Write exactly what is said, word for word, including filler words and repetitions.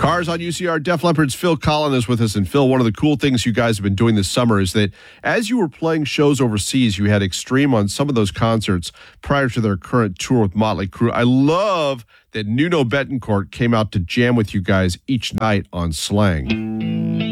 Cars on U C R, Def Leppard's Phil Collen is with us. And Phil, one of the cool things you guys have been doing this summer is that as you were playing shows overseas, you had Extreme on some of those concerts prior to their current tour with Motley Crue. I love that Nuno Bettencourt came out to jam with you guys each night on Slang.